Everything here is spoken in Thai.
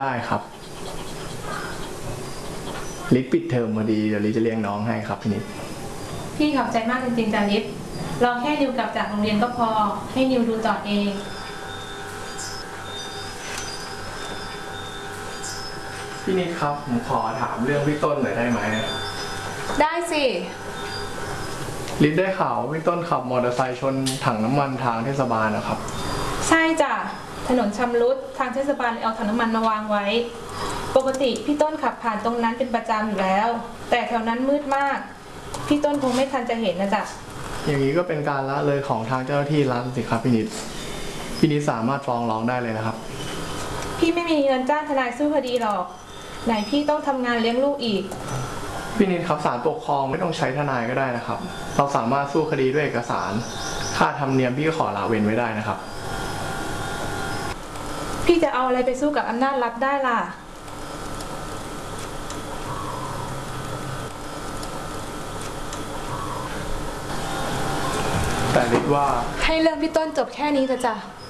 ได้ครับลิศปิดเทอมพอดีเดี๋ยวลิศจะเลี้ยงน้องให้ครับพี่นิดพี่ขอบใจมากจริงๆจ้ะลิศรอแค่นิวกลับจากโรงเรียนก็พอให้นิวดูต่อเองพี่นิดครับผมขอถามเรื่องพี่ต้นหน่อยได้ไหมได้สิลิศได้ข่าวพี่ต้นขับมอเตอร์ไซค์ชนถังน้ำมันทางเทศบาลนะครับใช่จ้ะถนนชำรุดทางเทศบาลเอาถังน้ำมันมาวางไว้ปกติพี่ต้นขับผ่านตรงนั้นเป็นประจำอยู่แล้วแต่แถวนั้นมืดมากพี่ต้นคงไม่ทันจะเห็นนะจ๊ะอย่างนี้ก็เป็นการละเลยของทางเจ้าหน้าที่รัฐสิครับพี่นิดสามารถฟ้องร้องได้เลยนะครับพี่ไม่มีเงินจ้างทนายสู้คดีหรอกไหนพี่ต้องทำงานเลี้ยงลูกอีกพี่นิดครับศาลปกครองไม่ต้องใช้ทนายก็ได้นะครับเราสามารถสู้คดีด้วยเอกสารค่าธรรมเนียมพี่ก็ขอละเว้นไว้ได้นะครับพี่จะเอาอะไรไปสู้กับอำนาจรัฐได้ล่ะแต่ลิศว่าให้เรื่องพี่ต้นจบแค่นี้เถอะจ้ะ